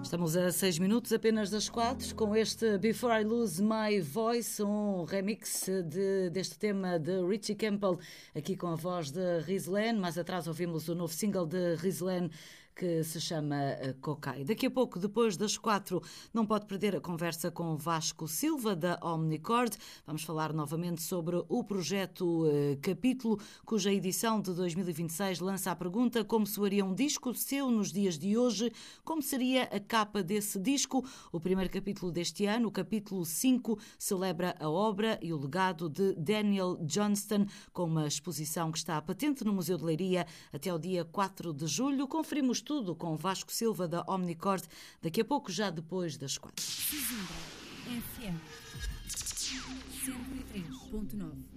Estamos a 6 minutos apenas das 4 com este Before I Lose My Voice, um remix deste tema de Richie Campbell, aqui com a voz de Rizlen. Mais atrás ouvimos o novo single de Rizlen que se chama Cocai. Daqui a pouco, depois das 4, não pode perder a conversa com Vasco Silva, da Omnicord. Vamos falar novamente sobre o projeto Capítulo, cuja edição de 2026 lança a pergunta: como soaria um disco seu nos dias de hoje? Como seria a capa desse disco? O primeiro capítulo deste ano, o capítulo 5, celebra a obra e o legado de Daniel Johnston, com uma exposição que está patente no Museu de Leiria até o dia 4 de julho. Conferimos tudo com Vasco Silva, da Omnicord, daqui a pouco, já depois das 4. Sesimbra FM 103.9.